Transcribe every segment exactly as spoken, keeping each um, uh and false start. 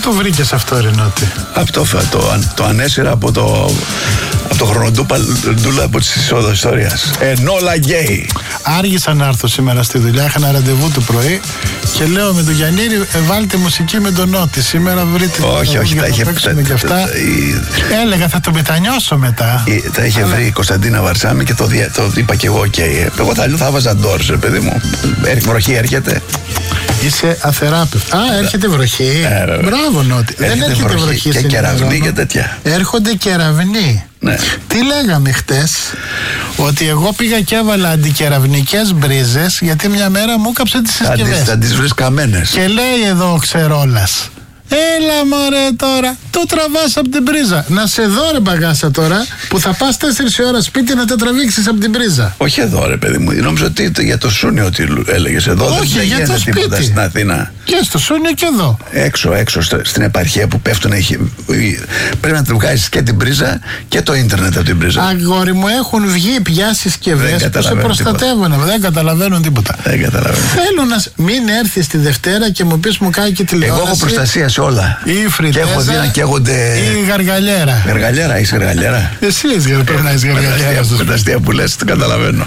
Πού το βρήκες αυτό, Ρενότη? Αυτό το, το ανέσυρα από το, από το χρονοτούλα από της ιστορίας. Ενόλα γκέι. Άργησα να έρθω σήμερα στη δουλειά, είχα ένα ραντεβού το πρωί και λέω με τον Γιαννήρη, ε, βάλτε μουσική με τον Νότι. Σήμερα βρείτε. Όχι, όχι, τα είχε παίξουμε και αυτά. Έλεγα θα το μετανιώσω μετά. Τα είχε βρει η Κωνσταντίνα Βαρσάμι και το είπα και εγώ, οκ. Εγώ θα λέω θα βάζα ντόρς, παιδί μου. Βροχή έρχεται. Είσαι αθεράπευτο. Α, έρχεται βροχή. Ε, Μπράβο, Νότι. Δεν έρχεται βροχή, βροχή και κεραυνοί και τέτοια. Έρχονται κεραυνοί. Ναι. Τι λέγαμε χτες? Ότι εγώ πήγα και έβαλα αντικεραυνικές μπρίζες, γιατί μια μέρα μου έκαψε τις συσκευές. Θα τις βρεις καμένες. Και λέει εδώ ο Ξερόλας, έλα μωρέ τώρα, το τραβάς από την πρίζα. Να σε δω ρε μπαγάσα τώρα, που θα πας τέσσερις ώρα σπίτι να τα τραβήξεις από την πρίζα. Όχι εδώ ρε παιδί μου, νόμιζα ότι για το Σούνιο ότι έλεγες εδώ. Όχι, δεν για το σπίτι. Τίποτα στην Αθήνα. Και στο Σούνιο και εδώ. Έξω, έξω στην επαρχία που πέφτουν, πρέπει να τη βγάζεις και την πρίζα και το ίντερνετ από την πρίζα. Αγόρι μου, έχουν βγει πια συσκευές που σε προστατεύουν. Δεν καταλαβαίνουν τίποτα. Δεν καταλαβαίνουν. Θέλω να μην έρθεις τη Δευτέρα και μου πεις μου κάνει και τηλεόραση. Εγώ έχω προστασία σε όλα. Ή φριτέζα, και έχω δει να καίγονται. Ή γαργαλιέρα. Γαργαλιέρα, είσαι γαργαλιέρα. Εσύ πρέπει να είσαι γαργαλιέρα. Με τα αστεία που λες, το καταλαβαίνω.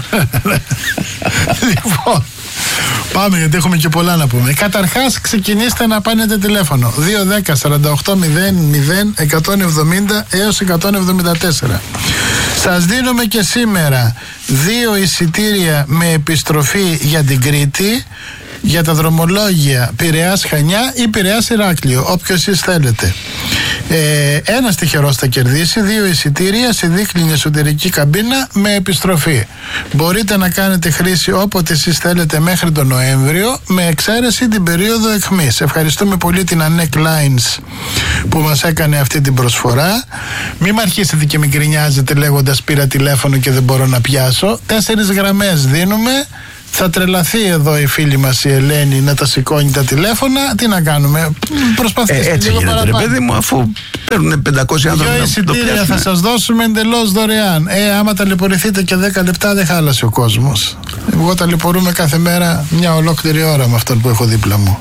Λοιπόν, πάμε γιατί έχουμε και πολλά να πούμε. Καταρχάς ξεκινήστε να πάρετε τηλέφωνο δύο δέκα σαράντα οκτώ μηδέν μηδέν εκατόν εβδομήντα έως εκατόν εβδομήντα τέσσερα. Σας δίνουμε και σήμερα δύο εισιτήρια με επιστροφή για την Κρήτη, για τα δρομολόγια Πειραιάς Χανιά ή Πειραιάς Ηράκλειο, όποιος εσείς θέλετε. Ε, ένας τυχερός θα κερδίσει δύο εισιτήρια σε δίκλινη εσωτερική καμπίνα με επιστροφή. Μπορείτε να κάνετε χρήση όποτε εσείς θέλετε μέχρι τον Νοέμβριο, με εξαίρεση την περίοδο αιχμής. Ευχαριστούμε πολύ την Ανέκ Lines που μας έκανε αυτή την προσφορά. Μην μ' αρχίσετε και με γκρινιάζετε λέγοντας πήρα τηλέφωνο και δεν μπορώ να πιάσω. Τέσσερις γραμμές δίνουμε. Θα τρελαθεί εδώ η φίλη μας η Ελένη να τα σηκώνει τα τηλέφωνα. Τι να κάνουμε, προσπαθήστε ε, έτσι λίγο γίνεται, παραπάνω. ρε παιδί μου, αφού παίρνουν πεντακόσιοι άνθρωποι Δυο να το εισιτήρια θα σας δώσουμε εντελώς δωρεάν. Ε, άμα ταλαιπωρηθείτε και δέκα λεπτά δεν χάλασε ο κόσμος. Εγώ ταλαιπωρούμε κάθε μέρα μια ολόκληρη ώρα με αυτόν που έχω δίπλα μου.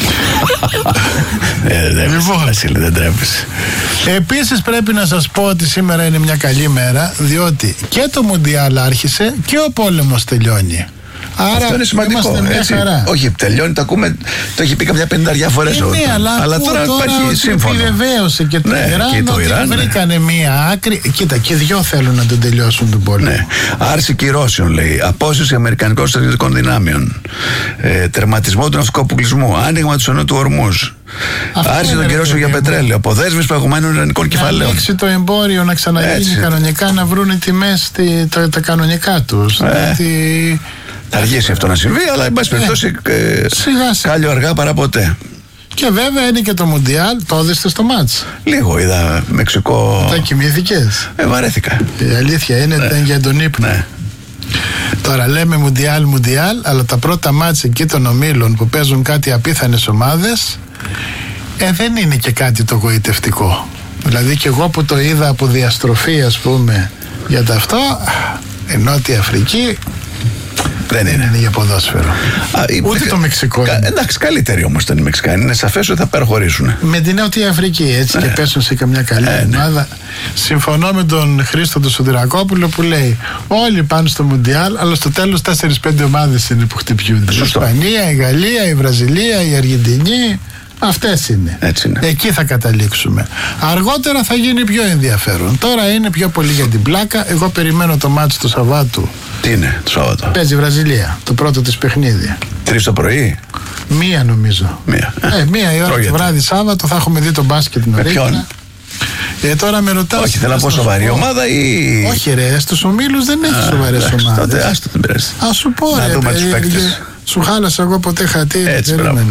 ε, δεν λοιπόν, Βασίλη, δεν τρέπεσαι. Επίσης πρέπει να σας πω ότι σήμερα είναι μια καλή μέρα, διότι και το Μουντιάλ άρχισε και ο πόλεμος τελειώνει. Άρα αυτό είναι σημαντικό. Έτσι. Όχι, τελειώνει, το ακούμε. Το έχει πει καμιά πενταριά φορές. Ναι, αλλά, αλλά τώρα, τώρα υπάρχει σύμφωνο. Επιβεβαίωσε και το ναι, Ιράν, και το Ιράν ότι ναι. βρήκανε μία άκρη. Κοίτα, και δυο θέλουν να τον τελειώσουν τον πόλεμο. Ναι. Άρση κυρώσεων, λέει. Απόσυρση αμερικανικών στρατιωτικών δυνάμεων. Ε, τερματισμό του ναυτικού αποκλεισμού. Άνοιγμα του Σονού του Ορμούζ. Άρση των κυρώσεων για πετρέλαιο. Αποδέσμευση παγωμένων ιρανικών κεφαλαίων. Να ανοίξει το εμπόριο, να ξαναγίνει κανονικά, να βρουν οι τιμές τα, τα κανονικά του. Ε. Θα αργήσει αυτό να συμβεί, αλλά εν πάση περιπτώσει ε, κάλιο αργά παρά ποτέ. Και βέβαια είναι και το Μουντιάλ, το έδεστε στο μάτς. Λίγο είδα Μεξικό. Τα κοιμήθηκες? Ε, βαρέθηκα. Η αλήθεια είναι ότι ναι. ήταν για τον ύπνο. Ναι. Τώρα λέμε Μουντιάλ, Μουντιάλ, αλλά τα πρώτα μάτς εκεί των ομίλων που παίζουν κάτι απίθανες ομάδες, ε, δεν είναι και κάτι το γοητευτικό. Δηλαδή και εγώ που το είδα από διαστροφή, ας πούμε, για τα αυτό, η Νότια Αφρική δεν είναι. είναι για ποδόσφαιρο. Α, ούτε κα... το Μεξικό. Κα... Εντάξει, καλύτεροι όμως ήταν οι Μεξικάνοι. Είναι σαφές ότι θα παραχωρήσουν. Με την Νότια Αφρική, έτσι, ε. και πέσουν σε καμιά καλή ε, ομάδα. Ναι. Συμφωνώ με τον Χρήστο του Σωτηρακόπουλο που λέει: όλοι πάνε στο Μουντιάλ, αλλά στο τέλος τέσσερις πέντε ομάδες είναι που χτυπιούνται. Η Ισπανία, η Γαλλία, η Βραζιλία, η Αργεντινή. Αυτές είναι. Έτσι είναι. Εκεί θα καταλήξουμε. Αργότερα θα γίνει πιο ενδιαφέρον. Τώρα είναι πιο πολύ για την πλάκα. Εγώ περιμένω το μάτς του Σαββάτου. Τι είναι το Σαββάτο? Παίζει η Βραζιλία. Το πρώτο της παιχνίδι. Τρεις το πρωί. Μία νομίζω. Μία. Ε, μία η ώρα το βράδυ Σάββατο θα έχουμε δει τον μπάσκετ νωρίτερα. Με ποιον? Ε, τώρα με ρωτάς. Όχι, θέλω να πω σοβαρή ομάδα ή. Όχι, ρε, στους ομίλους δεν έχει σοβαρές ομάδες. Τότε άστο την πειράζει. Α σου πω, να ρε. δούμε τους παίκτες. Σου χάλασα εγώ ποτέ χατήρι. Έτσι, μπράβο.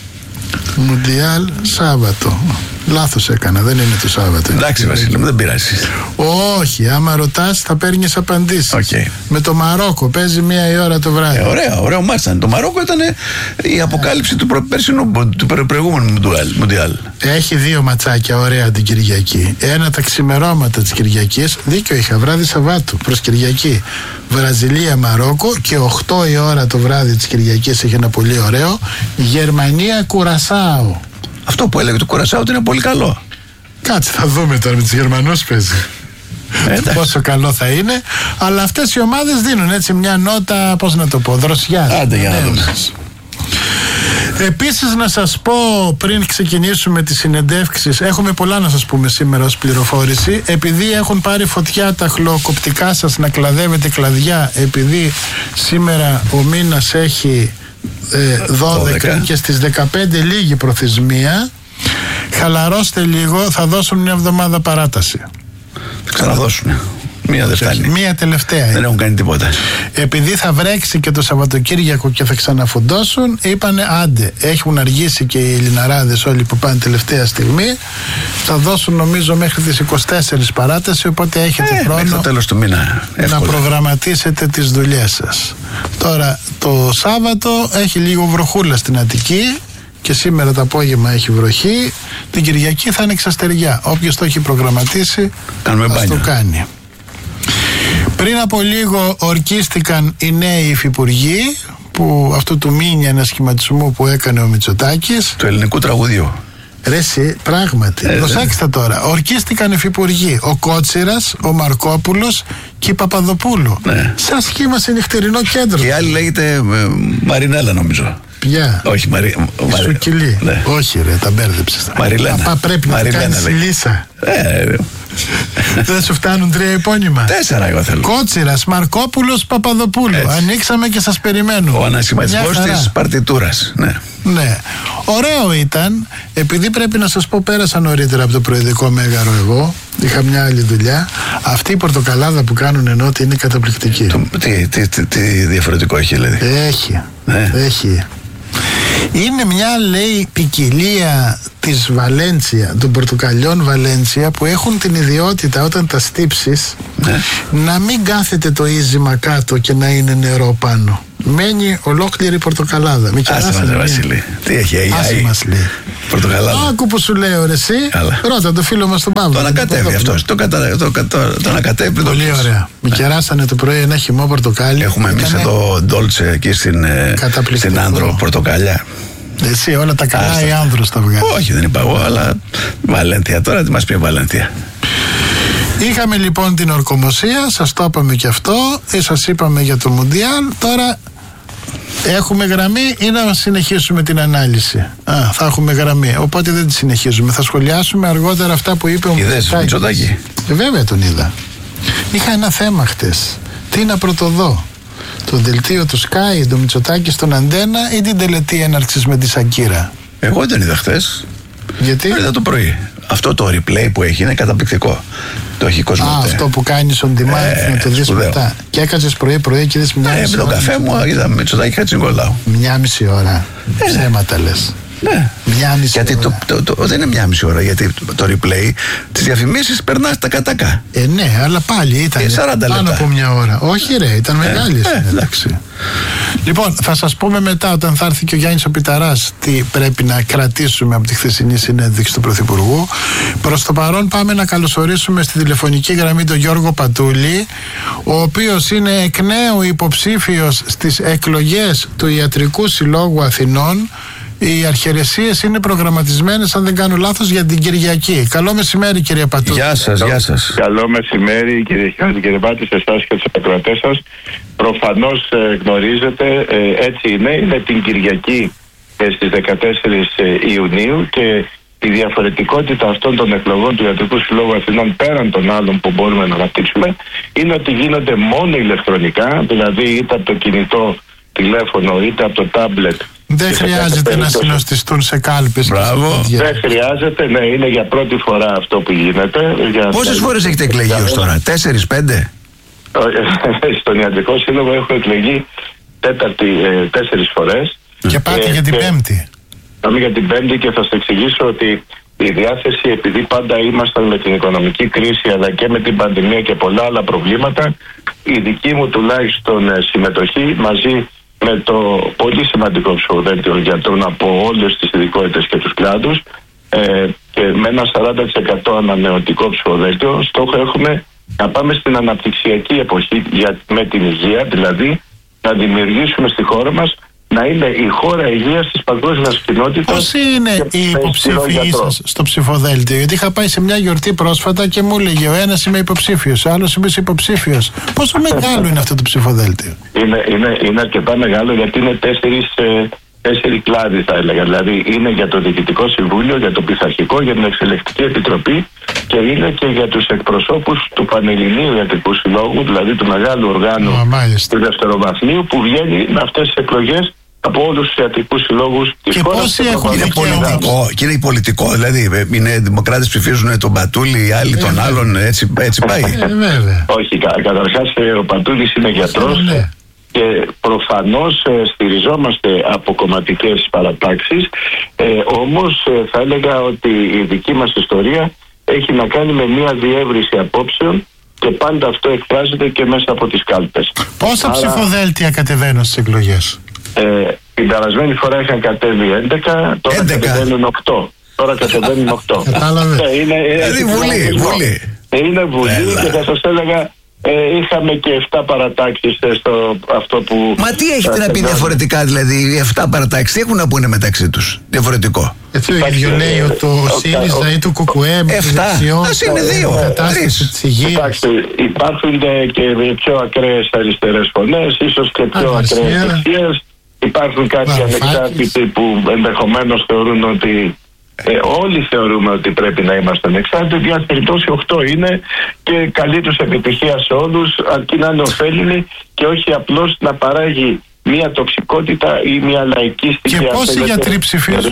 Μουντιάλ Σάββατο. Λάθος έκανα, δεν είναι το Σάββατο. Εντάξει, Βασίλη μου, δεν πειράζει. Όχι, άμα ρωτάς θα παίρνεις απαντήσεις. Okay. Με το Μαρόκο παίζει μία η ώρα το βράδυ. Ε, ωραία, ωραίο μάτς ήταν. Το Μαρόκο ήταν η αποκάλυψη του προ... περσινού, του προηγούμενου Μουντιάλ. Έχει δύο ματσάκια ωραία την Κυριακή. Ένα τα ξημερώματα της Κυριακής. Δίκιο είχα, βράδυ Σαββάτου προς Κυριακή. Βραζιλία Μαρόκο και οκτώ η ώρα το βράδυ της Κυριακής έχει ένα πολύ ωραίο. Γερμανία Κουρασάο. Αυτό που έλεγε του Κουρασάου ότι είναι πολύ καλό. Κάτσε, θα δούμε τώρα με τους Γερμανούς παίζει. Ε, πόσο καλό θα είναι. Αλλά αυτές οι ομάδες δίνουν έτσι μια νότα, πώς να το πω, δροσιάς. Άντε για να δούμε. Επίσης να σας πω, πριν ξεκινήσουμε τις συνεντεύξεις, έχουμε πολλά να σας πούμε σήμερα ως πληροφόρηση. Επειδή έχουν πάρει φωτιά τα χλωκοπτικά σας να κλαδεύετε κλαδιά, επειδή σήμερα ο μήνας έχει ε, δώδεκα και στις δεκαπέντε λίγη προθεσμία, χαλαρώστε λίγο, θα δώσουν μια εβδομάδα παράταση. Θα ξαναδώσουν. Μία δεν φτάνει. Μία τελευταία. Δεν έχουν κάνει τίποτα. Επειδή θα βρέξει και το Σαββατοκύριακο και θα ξαναφουντώσουν, είπανε άντε. Έχουν αργήσει και οι Ελληναράδες όλοι που πάνε τελευταία στιγμή. Θα δώσουν νομίζω μέχρι τις είκοσι τέσσερις παράταση. Οπότε έχετε ε, χρόνο μέχρι το τέλος του μήνα, να προγραμματίσετε τις δουλειές σας. Τώρα το Σάββατο έχει λίγο βροχούλα στην Αττική. Και σήμερα το απόγευμα έχει βροχή. Την Κυριακή θα είναι εξαστεριά. Όποιος το έχει προγραμματίσει, ας το κάνει. Πριν από λίγο ορκίστηκαν οι νέοι υφυπουργοί που αυτού του μήνυ ανασχηματισμού που έκανε ο Μητσοτάκης. Του ελληνικού τραγουδιού. Ρε εσύ, πράγματι. Ε, Προσέξτε τώρα. Ορκίστηκαν υφυπουργοί. Ο Κότσιρας, ο Μαρκόπουλος και η Παπαδοπούλου. Ναι. Σαν σχήμα σε νυχτερινό κέντρο. Και η άλλη λέγεται ε, Μαρινέλα νομίζω. Ποια? Όχι, Μαρι... Σου κυλεί. Ναι. Όχι ρε, τα μπέρδεψες. Μαριλένα. Παπά πρέπει Μαριλένα, να κάνεις λύσα. Ε, δεν σου φτάνουν τρία υπόνοιμα? Τέσσερα εγώ θέλω. Κότσιρας, Μαρκόπουλος, Παπαδοπούλου. Έτσι. Ανοίξαμε και σας περιμένουμε. Ο ανασχηματισμός της παρτιτούρας. Ναι. Ναι. Ωραίο ήταν. Επειδή πρέπει να σας πω, πέρασα νωρίτερα από το Προεδρικό Μέγαρο εγώ. Είχα μια άλλη δουλειά. Αυτή η πορτοκαλάδα που κάνουν ενώτη είναι καταπληκτική. Το, τι, τι, τι, τι διαφορετικό έχει δηλαδή? Έχει. Ναι. Έχει. Είναι μια, λέει, ποικιλία της Βαλέντσια, των πορτοκαλιών Βαλέντσια, που έχουν την ιδιότητα όταν τα στύψεις ναι. να μην κάθεται το ίζημα κάτω και να είναι νερό πάνω. Μένει ολόκληρη πορτοκαλάδα. Άσε μας, Βασίλη. Τι έχει, αϊ, άσε μας, λέει. Πορτοκαλάδα. Άκου που σου λέω ρε εσύ. Αλλά. Ρώτα το φίλο μας τον Παύλο. Το ανακατεύει αυτός. Το, κατα... το, το, το ανακατεύει. Πολύ το ωραία. Με κεράσανε το πρωί ένα χυμό πορτοκάλι. Έχουμε εμείς εδώ ντόλτσε εκεί στην, στην Άνδρο πορτοκάλια. Εσύ όλα τα καλά. Άστα. Η Άνδρος τα βγάζει. Όχι, δεν είπα εγώ, αλλά Βαλένθια τώρα, τι μας πει Βαλένθια. Είχαμε λοιπόν την ορκομοσία, σας το είπαμε και αυτό, ή σας είπαμε για το Μουντιάλ. Τώρα έχουμε γραμμή ή να συνεχίσουμε την ανάλυση? Α, θα έχουμε γραμμή, οπότε δεν τη συνεχίζουμε. Θα σχολιάσουμε αργότερα αυτά που είπε ο Μητσοτάκη. Ε, βέβαια τον είδα. Είχα ένα θέμα χτες. Τι να πρωτοδώ? Το δελτίο του Sky, το Μητσοτάκη στον Αντένα ή την τελετή έναρξης με τη Σακύρα? Εγώ δεν είδα χτες. Γιατί? Το είδα το πρωί. Αυτό το replay που έχει είναι καταπληκτικό. Το έχει κόσμο. Α, αυτό που κάνεις on demand ε, να το δεις μετά. Και έκατσες πρωί-πρωί και είδες μια ε, μισή ώρα. Με τον καφέ μου είδα Μητσοτάκη Χατζηνικολάου. Μια μισή ώρα. Ε, ψέματα λες. Ναι. Μια μισή γιατί ώρα. Το, το, το, δεν είναι μια μισή ώρα, γιατί το replay τις διαφημίσεις περνάς τα κατακά. Ε, ναι, αλλά πάλι ήταν ε, σαράντα πάνω λεπτά. από μια ώρα. Όχι ρε, ήταν ε, μεγάλη. Ε, εντάξει. Λοιπόν, θα σας πούμε μετά, όταν θα έρθει και ο Γιάννης ο Πιταράς, τι πρέπει να κρατήσουμε από τη χθεσινή συνέντευξη του Πρωθυπουργού. Προς το παρόν πάμε να καλωσορίσουμε στη τηλεφωνική γραμμή τον Γιώργο Πατούλη, ο οποίος είναι εκ νέου υποψήφιος στις εκλογές του Ιατρικού Συλλόγου Αθηνών. Οι αρχαιρεσίες είναι προγραμματισμένες, αν δεν κάνω λάθος, για την Κυριακή. Καλό μεσημέρι, κύριε Πατούλη. Γεια σας, γεια σας. Καλό μεσημέρι, κύριε Χιάννη, κύριε Πάτη, σε εσάς και τους ακροατές σας. Προφανώς ε, γνωρίζετε, ε, έτσι είναι, είναι την Κυριακή ε, στις δεκατέσσερις Ιουνίου, και η διαφορετικότητα αυτών των εκλογών του Ιατρικού Συλλόγου Αθηνών, πέραν των άλλων που μπορούμε να αναπτύξουμε, είναι ότι γίνονται μόνο ηλεκτρονικά, δηλαδή είτε από το κινητό τηλέφωνο είτε από το τάμπλετ. Δεν χρειάζεται να συνοστιστούν σε κάλπες. Μπράβο. Δεν χρειάζεται, ναι, είναι για πρώτη φορά αυτό που γίνεται. Πόσες φορές έχετε εκλεγεί ως τώρα? Τέσσερις, πέντε? Στον Ιατρικό Σύλλογο έχω εκλεγεί τέταρτη, ε, τέσσερις φορές. Και πάτε ε, για την και πέμπτη. Πάμε για την πέμπτη και θα σας εξηγήσω ότι η διάθεση, επειδή πάντα ήμασταν με την οικονομική κρίση αλλά και με την πανδημία και πολλά άλλα προβλήματα, η δική μου τουλάχιστον συμμετοχή μαζί με το πολύ σημαντικό ψηφοδέλτιο γιατρών από όλες τις ειδικότητες και τους κλάδους ε, και με ένα σαράντα τοις εκατό ανανεωτικό ψηφοδέλτιο, στόχο έχουμε να πάμε στην αναπτυξιακή εποχή για, με την υγεία, δηλαδή να δημιουργήσουμε στη χώρα μας να είναι η χώρα υγείας της παγκόσμιας κοινότητας. Πόσοι είναι οι υποψήφοι σας στο ψηφοδέλτιο? Γιατί είχα πάει σε μια γιορτή πρόσφατα και μου έλεγε ο ένας είμαι υποψήφιος, ο άλλος είμαι υποψήφιος. Πόσο μεγάλο είναι αυτό το ψηφοδέλτιο? Είναι, είναι, είναι αρκετά μεγάλο, γιατί είναι τέσσερις, ε, τέσσερις κλάδοι, θα έλεγα. Δηλαδή είναι για το Διοικητικό Συμβούλιο, για το Πειθαρχικό, για την Εξελεκτική Επιτροπή και είναι και για τους εκπροσώπους του Πανελληνίου Ιατρικού Συλλόγου, δηλαδή του μεγάλου οργάνου του δευτεροβαθμίου, που βγαίνει με αυτές τις εκλογές από όλους τους ιατρικούς συλλόγους της και χώρας. Πόσοι έχουν είναι πολιτικό, και είναι πολιτικό, δηλαδή είναι δημοκράτες ψηφίζουν τον Πατούλη, οι άλλοι τον άλλον, έτσι, έτσι πάει. Ε, Όχι, κα, καταρχάς ο Πατούλης είναι γιατρός ναι. και προφανώς ε, στηριζόμαστε από κομματικές παρατάξεις, ε, όμως ε, θα έλεγα ότι η δική μας ιστορία έχει να κάνει με μια διεύρυνση απόψεων και πάντα αυτό εκφράζεται και μέσα από τις κάλπες. Πόσα Άρα, ψηφοδέλτια κατεβαίνουν στις εκλογές? Ε, την περασμένη φορά είχαν κατέβει έντεκα, τώρα έντεκα. κατεβαίνουν οκτώ. Τώρα κατεβαίνουν οκτώ. Κατάλαβε. Ε, είναι, Δηλαδή βουλή, βουλή. Είναι βουλή και θα σας έλεγα ε, είχαμε και εφτά παρατάξεις στο αυτό που... Μα τι έχετε να πει διαφορετικά, δηλαδή οι εφτά παρατάξεις τι έχουν να πούνε μεταξύ τους διαφορετικό? Έτσι ο ίδιο λέει ότι το ΣΥΡΙΖΑ ή το ΚΚΕ με εφτά, ας είναι δύο, κατάσταση της υγείας. Κοιτάξτε, υπάρχουν και πιο ακραίες αριστερές φωνές, ίσως και πιο ακραίες δεξιές. Υπάρχουν κάποιοι ανεξάρτητοι που ενδεχομένως θεωρούν ότι Ε, όλοι θεωρούμε ότι πρέπει να είμαστε ανεξάρτητοι. Διότι περιπτώσει οκτώ είναι και καλή τους επιτυχία σε όλους, αρκεί να είναι ωφέλιμη και όχι απλώς να παράγει μια τοξικότητα ή μια λαϊκή στοιχεία. Και πόσοι γιατροί ψηφίζουν?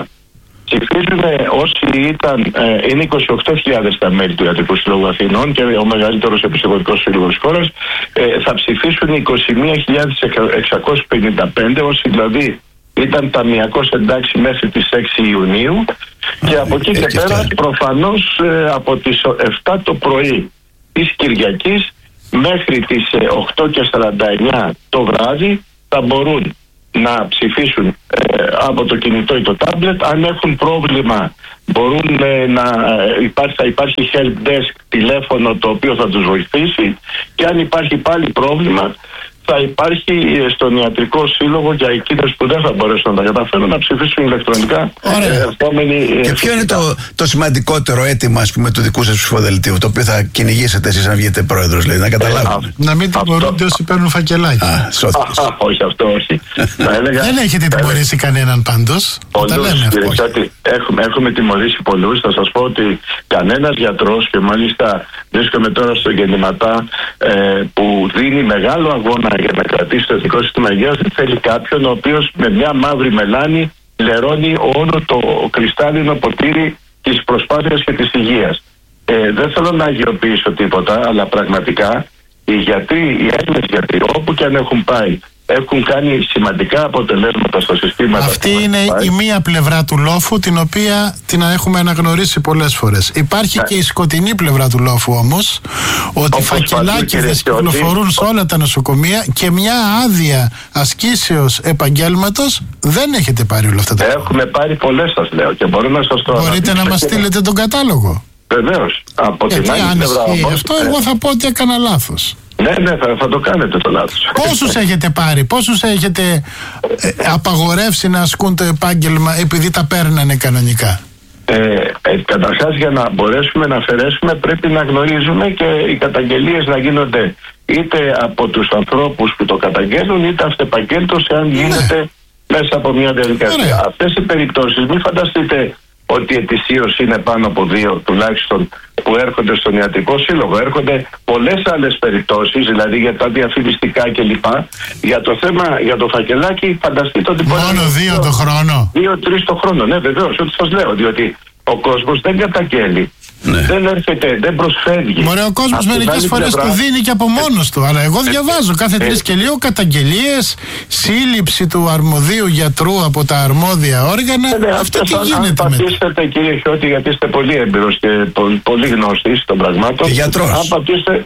Ψηφίζουν όσοι ήταν, ε, είναι είκοσι οκτώ χιλιάδες τα μέλη του Ιατρικού Συλλόγου Αθηνών και ο μεγαλύτερος επιστημονικός σύλλογος της χώρας. Ε, θα ψηφίσουν είκοσι μία χιλιάδες εξακόσιοι πενήντα πέντε, όσοι δηλαδή ήταν ταμιακώς εντάξει μέχρι τις έξι Ιουνίου, και από εκεί και πέρα προφανώς ε, από τις εφτά το πρωί της Κυριακής μέχρι τις ε, οκτώ και σαράντα εννιά το βράδυ θα μπορούν να ψηφίσουν ε, από το κινητό ή το τάμπλετ. Αν έχουν πρόβλημα μπορούν ε, να ε, υπάρχει, θα υπάρχει help desk τηλέφωνο το οποίο θα τους βοηθήσει, και αν υπάρχει πάλι πρόβλημα θα υπάρχει στον Ιατρικό Σύλλογο για εκείνους που δεν θα μπορέσουν να τα καταφέρουν να ψηφίσουν ηλεκτρονικά. Επόμενη... Και ποιο είναι το, το σημαντικότερο αίτημα, ας πούμε, του δικού σας ψηφοδελτίου, το οποίο θα κυνηγήσετε εσείς αν βγείτε πρόεδρος, δηλαδή, να καταλάβουν? Ε, να μην τιμωρούνται όσοι παίρνουν φακελάκι. Α, α, α, όχι, αυτό όχι. έλεγα, δεν έχετε τιμωρήσει κανέναν πάντως. Πολλούς, κύριε, έχουμε, έχουμε τιμωρήσει πολλούς. Θα σας πω ότι κανένας γιατρός, και μάλιστα βρίσκομαι τώρα στο γεννηματά ε, που δίνει μεγάλο αγώνα για να κρατήσει το εθνικό σύστημα υγείας, δεν θέλει κάποιον ο οποίος με μια μαύρη μελάνη λερώνει όλο το κρυστάλλινο ποτήρι της προσπάθειας και της υγείας. Ε, δεν θέλω να αγιοποιήσω τίποτα, αλλά πραγματικά οι γιατροί, οι Έλληνες γιατροί, όπου και αν έχουν πάει, έχουν κάνει σημαντικά αποτελέσματα στο σύστημα. Αυτή είναι η μία πλευρά του λόφου, την οποία την έχουμε αναγνωρίσει πολλές φορές. Υπάρχει yeah. και η σκοτεινή πλευρά του λόφου όμως, ότι φακελάκιδες κυκλοφορούν σε όλα τα νοσοκομεία και μια άδεια ασκήσεως επαγγέλματος δεν έχετε πάρει όλα αυτά τα πράγματα. Έχουμε πάρει πολλές, σας λέω, και μπορώ να σας το Μπορείτε αναπτύξω να μας στείλετε τον κατάλογο? Βεβαίως. Από Γιατί την άλλη αν πλευρά όμως, αυτό, εγώ θα πω ότι έκανα λάθος. Ναι, ναι, θα, θα το κάνετε το λάθος. Πόσους έχετε πάρει, πόσους έχετε ε, απαγορεύσει να ασκούν το επάγγελμα επειδή τα παίρνανε κανονικά? Ε, ε, καταρχάς, για να μπορέσουμε να αφαιρέσουμε πρέπει να γνωρίζουμε και οι καταγγελίες να γίνονται είτε από τους ανθρώπους που το καταγγέλνουν, είτε αυτεπαγγέλτως, εάν γίνεται ναι. μέσα από μια διαδικασία. Ναι. Αυτές οι περιπτώσεις, μην φανταστείτε ότι ετησίως είναι πάνω από δύο τουλάχιστον που έρχονται στον Ιατρικό Σύλλογο. Έρχονται πολλές άλλες περιπτώσεις, δηλαδή για τα διαφημιστικά κλπ. Για το θέμα, για το φακελάκι, φανταστείτε ότι μπορεί. Μόνο δύο το χρόνο. Δύο-τρεις το χρόνο, ναι, βεβαίως, ό,τι σας λέω. Διότι ο κόσμος δεν καταγγέλει. Ναι. Δεν έρχεται, δεν προσφεύγει. Μωρέ, ο κόσμος μερικές φορές πλευρά... το δίνει και από μόνος του. Αλλά εγώ διαβάζω κάθε ε, τρεις και λίγο καταγγελίες, σύλληψη του αρμοδίου γιατρού από τα αρμόδια όργανα. Ε, ναι, αυτό τι γίνεται? Αν πατήσετε, κύριε Χιώτη, γιατί είστε πολύ έμπειρος και πολύ, πολύ γνώστης των πραγμάτων. Και γιατρός. Αν πατήσετε.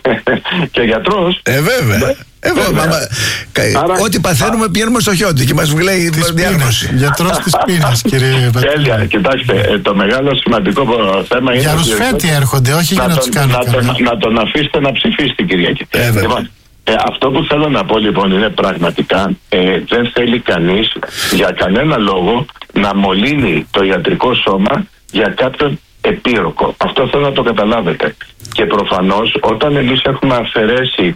Και γιατρός. Ε, βέβαια. Ε, βέβαια. Άρα, ό,τι παθαίνουμε α, πηγαίνουμε στο Χιώτη και μας βλέπει η διάγνωση. Γιατρός της πείνας, κύριε Πατρίδη. Κοιτάξτε, το μεγάλο σημαντικό θέμα είναι. Για ρουσφέτη έρχονται, όχι για να τους κάνουν. Να τον αφήσετε να ψηφίσει την Κυριακή. Ε, αυτό που θέλω να πω λοιπόν είναι πραγματικά ε, δεν θέλει κανείς για κανένα λόγο να μολύνει το ιατρικό σώμα για κάποιον επίρροκο. Αυτό θέλω να το καταλάβετε. Και προφανώς όταν εμείς έχουμε αφαιρέσει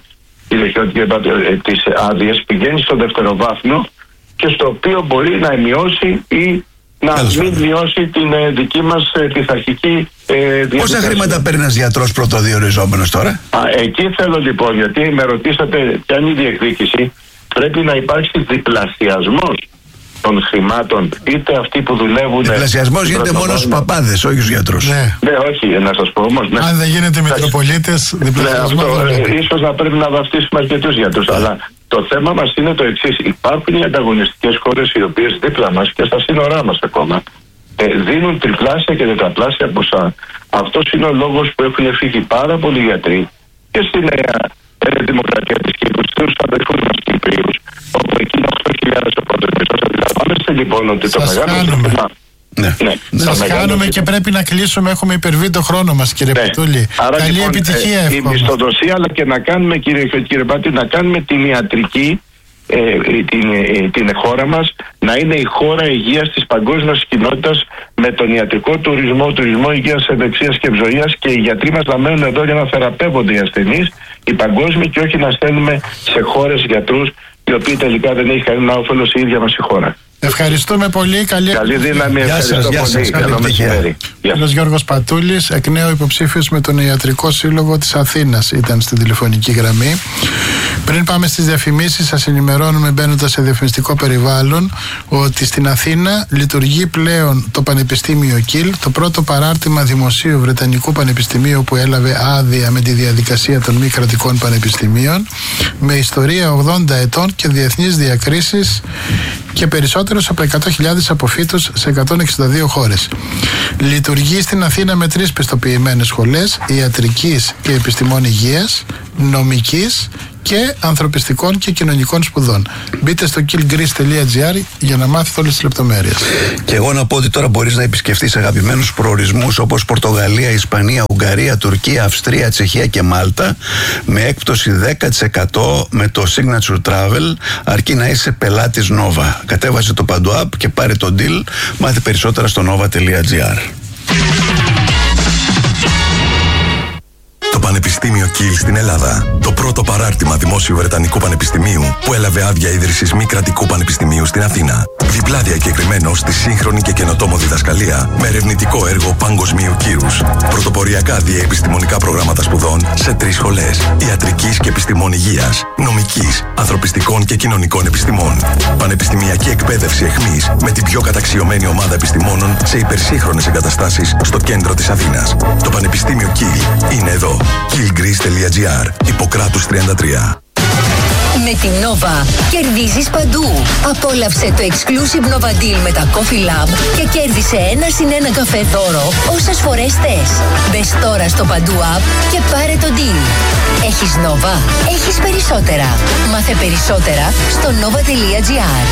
τις άδειες, πηγαίνει στο δευτεροβάθμιο και στο οποίο μπορεί να μειώσει ή να Έλος μην μειώσει την ε, δική μας ε, πειθαρχική ε, διαδικασία. Πόσα χρήματα παίρνει ένας γιατρός πρωτοδιοριζόμενος τώρα? Α, εκεί θέλω λοιπόν, γιατί με ρωτήσατε ποια είναι η διεκδίκηση, πρέπει να υπάρξει διπλασιασμός των χρημάτων, είτε αυτοί που δουλεύουν. Διπλασιασμός γίνεται μόνο στους παπάδες, όχι στους γιατρούς. Ναι, ναι, όχι, να σας πω όμως. Ναι. Αν δεν γίνεται Μητροπολίτες, διπλασιασμός. Ναι, αυτό, ε, ίσως να πρέπει να βαφτίσουμε αρκετούς γιατρούς. Yeah. Αλλά το θέμα μας είναι το εξής. Υπάρχουν οι ανταγωνιστικές χώρες οι οποίες δίπλα μας και στα σύνορά μας ακόμα ε, δίνουν τριπλάσια και τετραπλάσια ποσά. Αυτός είναι ο λόγος που έχουν φύγει πάρα πολλοί γιατροί και στη νέα ε, δημοκρατία της Κύπρου, στους αδερφούς μας Κυπρίους, όπου εκεί είναι οκτώ χιλιάδες ο πρώτος μισθός. Αντιλαμβάνεστε λοιπόν ότι το μεγάλο ζήτημα. Ναι. Ναι. Σας κάνουμε και πρέπει να κλείσουμε. Έχουμε υπερβεί το χρόνο μας, κύριε ναι. Πατούλη. Άρα, καλή λοιπόν, επιτυχία. Ε, η μισθοδοσία, αλλά και να κάνουμε, κύριε, κύριε Πάτη, να κάνουμε την ιατρική, ε, την, ε, την χώρα μας να είναι η χώρα υγείας της παγκόσμιας κοινότητας, με τον ιατρικό τουρισμό, τουρισμό υγείας, ευεξίας και ευζοίας, και οι γιατροί μας να μένουν εδώ για να θεραπεύονται οι ασθενείς, οι παγκόσμιοι, και όχι να στέλνουμε σε χώρες γιατρούς οι οποίοι τελικά δεν έχει κανένα όφελος η ίδια μας η χώρα. Ευχαριστούμε πολύ. Καλή, Καλή δύναμη. Γεια σας, γεια σας. Καλό μεσημέρι. Ο Γιώργος Πατούλης, εκ νέου υποψήφιος με τον Ιατρικό Σύλλογο της Αθήνας, ήταν στην τηλεφωνική γραμμή. Πριν πάμε στις διαφημίσεις, σας ενημερώνουμε, μπαίνοντας σε διαφημιστικό περιβάλλον, ότι στην Αθήνα λειτουργεί πλέον το Πανεπιστήμιο Κιλ, το πρώτο παράρτημα δημοσίου Βρετανικού Πανεπιστημίου που έλαβε άδεια με τη διαδικασία των μη κρατικών πανεπιστημίων, με ιστορία ογδόντα ετών και διεθνείς διακρίσεις και περισσότερους από εκατό χιλιάδες αποφύτους σε εκατόν εξήντα δύο χώρες. Λειτουργεί στην Αθήνα με τρεις πιστοποιημένες σχολές ιατρικής και επιστημών υγείας, νομικής και ανθρωπιστικών και κοινωνικών σπουδών. Μπείτε στο κιλ γκρις τελεία τζι άρ για να μάθετε όλες τις λεπτομέρειες. Και εγώ να πω ότι τώρα μπορείς να επισκεφτείς αγαπημένους προορισμούς όπως Πορτογαλία, Ισπανία, Ουγγαρία, Τουρκία, Αυστρία, Τσεχία και Μάλτα με έκπτωση δέκα τοις εκατό με το Signature Travel, αρκεί να είσαι πελάτης Nova. Κατέβασε το Παντού App και πάρε το deal. Μάθε περισσότερα στο nova τελεία τζι άρ. Το Πανεπιστήμιο Κιλ στην Ελλάδα. Το πρώτο παράρτημα δημόσιου Βρετανικού Πανεπιστημίου που έλαβε άδεια ίδρυσης μη κρατικού πανεπιστημίου στην Αθήνα. Διπλά διακεκριμένο στη σύγχρονη και καινοτόμο διδασκαλία με ερευνητικό έργο παγκοσμίου κύρους. Πρωτοποριακά διεπιστημονικά προγράμματα σπουδών σε τρεις σχολές: ιατρικής και επιστημών υγείας, νομικής, ανθρωπιστικών και κοινωνικών επιστημών. Πανεπιστημιακή εκπαίδευση εχμής με την πιο καταξιωμένη ομάδα επιστημόνων σε υπερσύγχρονες εγκαταστάσεις στο κέντρο της Αθήνας. Το Πανεπιστήμιο Κιλ είναι εδώ. κιλ γκρις τελεία τζι άρ, Ιπποκράτους τριάντα τρία. Με την Nova κερδίζεις παντού. Απόλαυσε το exclusive Nova Deal με τα Coffee Lab και κέρδισε ένα συν ένα καφέ δώρο όσες φορές θες. Μπες τώρα στο Παντού App και πάρε το deal. Έχεις Nova, έχεις περισσότερα. Μάθε περισσότερα στο nova τελεία τζι άρ.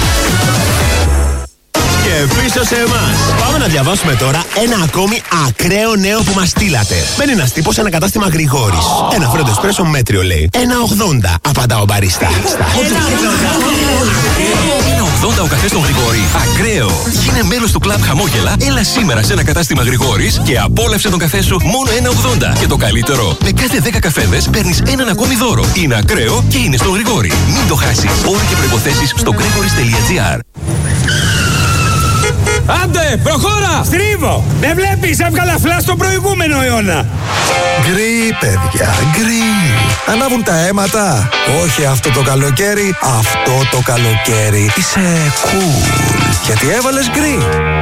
Και πίσω σε εμάς. Πάμε να διαβάσουμε τώρα ένα ακόμη ακραίο νέο που μας στείλατε. Μπαίνει ένας τύπος σε ένα κατάστημα Γρηγόρης. Ένα φρέντο εσπρέσο μέτριο λέει. ένα ογδόντα, απαντά ο μπαρίστα. ένα ογδόντα ο καφές στον Γρηγόρη. Ακραίο. Γίνε μέλος του κλαμπ Χαμόγελα. Έλα σήμερα σε ένα κατάστημα Γρηγόρης και απόλαυσε τον καφέ σου μόνο ένα ογδόντα. Και το καλύτερο, με κάθε δέκα καφέδες παίρνεις έναν ακόμη δώρο. Είναι ακραίο και είναι στον Γρηγόρη. Μην το χάσεις. Όροι και προϋποθέσεις στο gregoris τελεία τζι άρ. Άντε, προχώρα! Στρίβω! Με βλέπεις, έβγαλα φλάς στον προηγούμενο αιώνα! Γκρι, παιδιά, γκρι. Ανάβουν τα αίματα. Όχι αυτό το καλοκαίρι, αυτό το καλοκαίρι. Είσαι cool, γιατί έβαλες γκρι.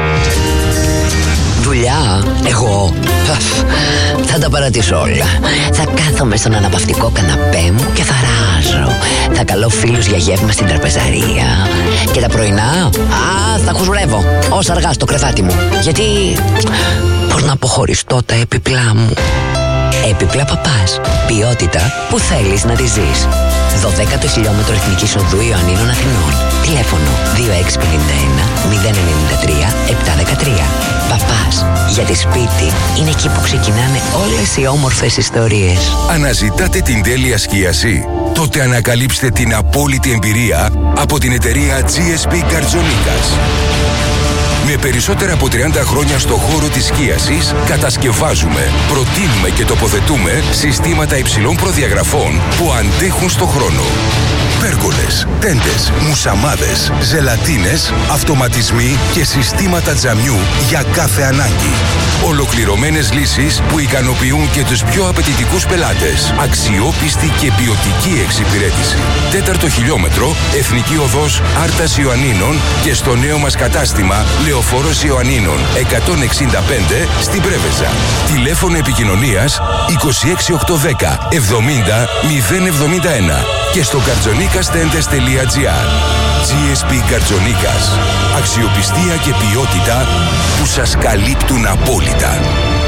Δουλειά, εγώ θα τα παρατήσω όλα. Θα κάθομαι στον αναπαυτικό καναπέ μου και θα ράζω. Θα καλώ φίλους για γεύμα στην τραπεζαρία. Και τα πρωινά, α, θα χουζουρεύω ως αργά στο κρεβάτι μου. Γιατί, πώς να αποχωριστώ τα έπιπλά μου. Έπιπλα Παπάς. Ποιότητα που θέλεις να τη ζεις. δωδέκατο χιλιόμετρο Εθνικής Οδού Ιωαννίνων Αθηνών. Τηλέφωνο δύο έξι πέντε ένα μηδέν εννιά τρία επτά ένα τρία. Παπάς. Για Γιατί σπίτι είναι εκεί που ξεκινάνε όλες οι όμορφες ιστορίες. Αναζητάτε την τέλεια σκίαση? Τότε ανακαλύψτε την απόλυτη εμπειρία από την εταιρεία τζι ες πι Καρτζονίκας. Με περισσότερα από τριάντα χρόνια στο χώρο της σκίασης, κατασκευάζουμε, προτείνουμε και τοποθετούμε συστήματα υψηλών προδιαγραφών που αντέχουν στο χρόνο. Πέργολες, τέντες, μουσαμάδες, ζελατίνες, αυτοματισμοί και συστήματα τζαμιού για κάθε ανάγκη. Ολοκληρωμένες λύσεις που ικανοποιούν και τους πιο απαιτητικούς πελάτες. Αξιόπιστη και ποιοτική εξυπηρέτηση. Τέταρτο χιλιόμετρο, Εθνική Οδός Άρτας Ιωαννίνων και στο νέο μας κατάστημα Λεωφόρος Ιωαννίνων εκατόν εξήντα πέντε στην Πρέβεζα. Τηλέφωνο επικοινωνίας είκοσι έξι οκτακόσια δέκα εβδομήντα μηδέν εβδομήντα ένα και στο καρτζονίκας τέντες τελεία τζι άρ. τζι ες πι Καρτζονίκας. Αξιοπιστία και ποιότητα που σας καλύπτουν απόλυτα.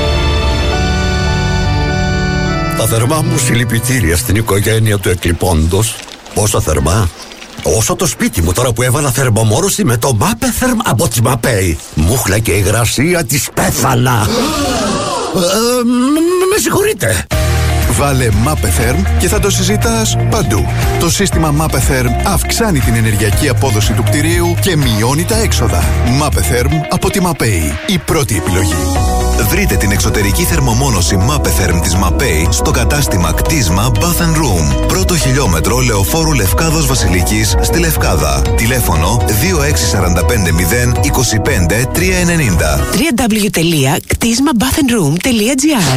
Τα θερμά μου συλληπιτήρια στην οικογένεια του εκλειπώντος. Πόσο θερμά? Όσο το σπίτι μου τώρα που έβαλα θερμομόρωση με το Μάπεθερμ από τη Μαπέη. Μούχλα και υγρασία της πέθανα. ε, Με συγχωρείτε. Βάλε Μάπεθερμ και θα το συζητάς παντού. Το σύστημα Μάπεθερμ αυξάνει την ενεργειακή απόδοση του κτηρίου και μειώνει τα έξοδα. Μάπεθερμ από τη Μαπέη. Η πρώτη επιλογή. Βρείτε την εξωτερική θερμομόνωση Μάπεθερμ της Μαπέη στο κατάστημα κτίσμα Bath and Room. Πρώτο χιλιόμετρο Λεωφόρου Λευκάδος Βασιλικής στη Λευκάδα. Τηλέφωνο δύο έξι τέσσερα πέντε μηδέν είκοσι πέντε τριακόσια ενενήντα. double-u double-u double-u τελεία κτίσμα bath and room τελεία τζι άρ.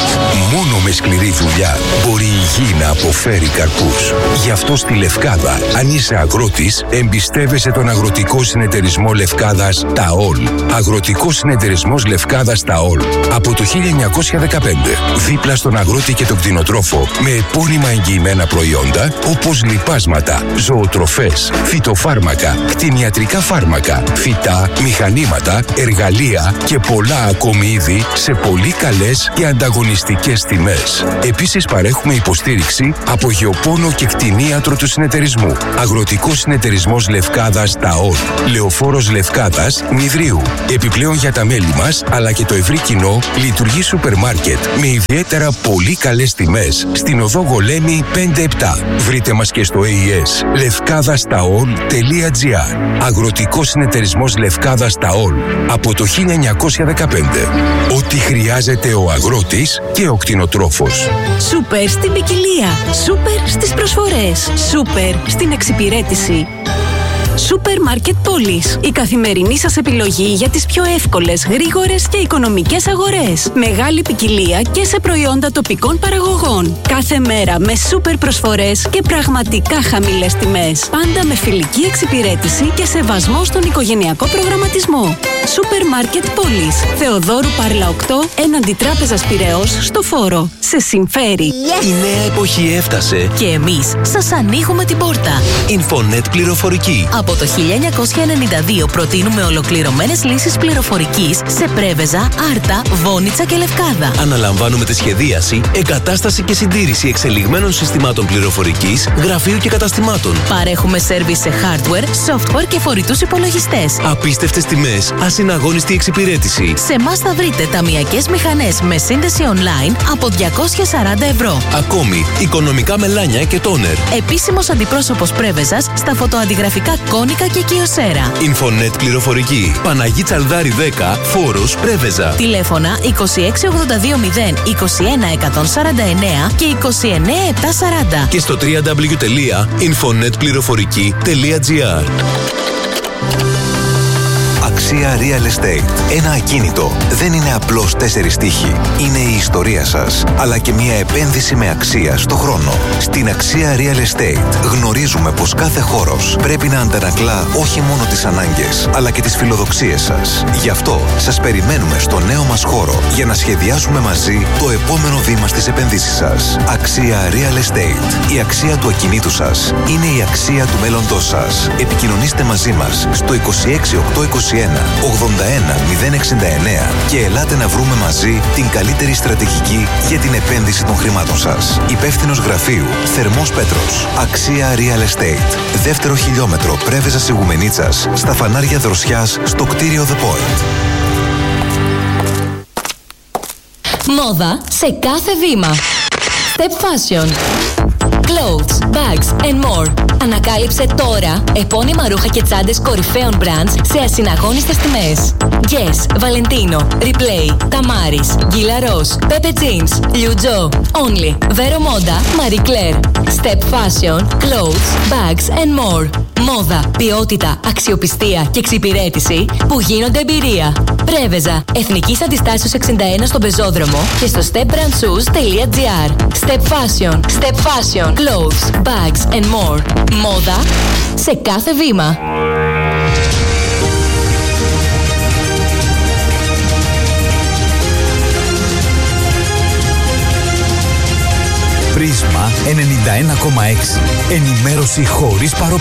Μόνο με σκληρή δουλειά μπορεί η γη να αποφέρει καρπούς. Γι' αυτό στη Λευκάδα, αν είσαι αγρότης, εμπιστεύεσαι τον Αγροτικό Συνεταιρισμό Λευκάδας ΤΑΟΛ. Αγροτικός Συνεταιρισμός Λευκάδας ΤΑΟΛ. Από το χίλια εννιακόσια δεκαπέντε. Δίπλα στον αγρότη και τον κτηνοτρόφο. Με επώνυμα εγγυημένα προϊόντα όπως λιπάσματα, ζωοτροφές, φυτοφάρμακα, κτηνιατρικά φάρμακα, φυτά, μηχανήματα, εργαλεία και πολλά ακόμη είδη σε πολύ καλές και ανταγωνιστικές τιμές. Επίσης παρέχουμε υποστήριξη από γεωπόνο και κτηνίατρο του συνεταιρισμού. Αγροτικός Συνεταιρισμός Λευκάδας ΤΑΟΛ. Λεωφόρος Λευκάδας Νηδρίου. Επιπλέον για τα μέλη μας αλλά και το ευρύ κοινό λειτουργεί σούπερ μάρκετ με ιδιαίτερα πολύ καλές τιμές στην οδό Γολέμη πέντε επτά. Βρείτε μας και στο έι ες λευκάδας ταόλ τελεία τζι άρ. Αγροτικός Συνεταιρισμός Λευκάδας ΤΑΟΛ από το χίλια εννιακόσια δεκαπέντε. Ό,τι χρειάζεται ο αγρότης και ο κτηνοτρόφος. Σούπερ στην ποικιλία. Σούπερ στις προσφορές. Σούπερ στην εξυπηρέτηση. Σούπερ Μάρκετ Πόλης. Η καθημερινή σας επιλογή για τις πιο εύκολες, γρήγορες και οικονομικές αγορές. Μεγάλη ποικιλία και σε προϊόντα τοπικών παραγωγών. Κάθε μέρα με σούπερ προσφορές και πραγματικά χαμηλές τιμές. Πάντα με φιλική εξυπηρέτηση και σεβασμό στον οικογενειακό προγραμματισμό. Σούπερ Μάρκετ Πόλης. Θεοδόρου Πάρλα οκτώ, έναντι Τράπεζας Πειραιώς, στο Φόρο. Σε συμφέρει. Yes. Η νέα εποχή έφτασε. Και εμείς σας ανοίγουμε την πόρτα. Infonet πληροφορική. Από το χίλια εννιακόσια ενενήντα δύο προτείνουμε ολοκληρωμένες λύσεις πληροφορικής σε Πρέβεζα, Άρτα, Βόνιτσα και Λευκάδα. Αναλαμβάνουμε τη σχεδίαση, εγκατάσταση και συντήρηση εξελιγμένων συστημάτων πληροφορικής, γραφείου και καταστημάτων. Παρέχουμε σέρβις σε hardware, software και φορητούς υπολογιστές. Απίστευτες τιμές, ασυναγώνιστη εξυπηρέτηση. Σε εμάς θα βρείτε ταμειακές μηχανές με σύνδεση online από διακόσια σαράντα ευρώ. Ακόμη, οικονομικά μελάνια και τόνερ. Επίσημος αντιπρόσωπος Πρέβεζας στα φωτοαντιγραφικά Κόνικα και Κιοσέρα. Infonet πληροφορική. Παναγή Τσαλδάρη δέκα, Φόρος, Πρέβεζα. Τηλέφωνα είκοσι έξι ογδόντα δύο μηδέν είκοσι ένα εκατόν σαράντα εννέα και είκοσι εννέα επτακόσια σαράντα. Και στο double-u double-u double-u τελεία infonet πληροφορική τελεία τζι άρ. Αξία Real Estate. Ένα ακίνητο δεν είναι απλώς τέσσερις τείχη. Είναι η ιστορία σας, αλλά και μια επένδυση με αξία στο χρόνο. Στην Αξία Real Estate γνωρίζουμε πως κάθε χώρος πρέπει να αντανακλά όχι μόνο τις ανάγκες, αλλά και τις φιλοδοξίες σας. Γι' αυτό σας περιμένουμε στο νέο μας χώρο για να σχεδιάσουμε μαζί το επόμενο βήμα στις επενδύσεις σας. Αξία Real Estate. Η αξία του ακινήτου σας είναι η αξία του μέλλοντός σας. Επικοινωνήστε μαζί μας στο είκοσι έξι οκτακόσια είκοσι ένα ογδόντα ένα μηδέν εξήντα εννέα και ελάτε να βρούμε μαζί την καλύτερη στρατηγική για την επένδυση των χρημάτων σας. Υπεύθυνος γραφείου Θερμός Πέτρος. Αξία Real Estate. Δεύτερο χιλιόμετρο Πρέβεζας Ιγουμενίτσας στα φανάρια Δροσιάς στο κτίριο The Point. Μόδα σε κάθε βήμα. Step Fashion. Clothes, bags and more. Ανακάλυψε τώρα επώνυμα ρούχα και τσάντες κορυφαίων brands σε ασυναγώνιστες τιμές. Guess, Valentino, Replay, Tamaris, Gilaros, Pepe Jeans, Liu Jo, Only, Vero Moda, Marie Claire. Step Fashion, Clothes, bags and more. Μόδα, ποιότητα, αξιοπιστία και εξυπηρέτηση που γίνονται εμπειρία. Πρέβεζα, Εθνικής Αντιστάσεως εξήντα ένα στον Πεζόδρομο και στο step brand shoes τελεία gr. Step Fashion, Step Fashion, Clothes, bags and more. Μόδα σε κάθε βήμα. Πρίσμα ενενήντα ένα κόμμα έξι. Ενημέρωση χωρίς παροπίδες.